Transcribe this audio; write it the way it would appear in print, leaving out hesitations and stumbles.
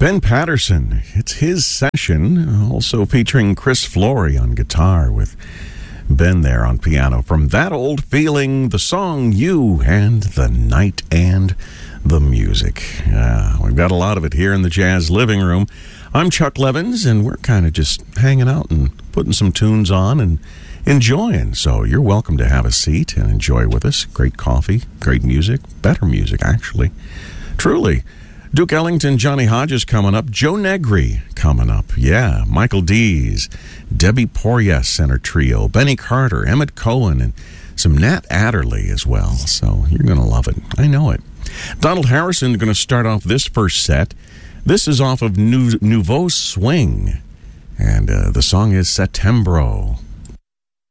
Ben Patterson, it's his session, also featuring Chris Flory on guitar with Ben there on piano. From That Old Feeling, the song You and the Night and the Music. We've got a lot of it here in the Jazz Living Room. I'm Chuck Levins, and we're kind of just hanging out and putting some tunes on and enjoying. So you're welcome to have a seat and enjoy with us. Great coffee, great music, better music, actually. Truly. Duke Ellington, Johnny Hodges coming up. Joe Negri coming up. Yeah, Michael Dees, Debbie Porras Center Trio, Benny Carter, Emmett Cohen, and some Nat Adderley as well. So you're going to love it. I know it. Donald Harrison going to start off this first set. This is off of Nouveau Swing, and the song is Settembro.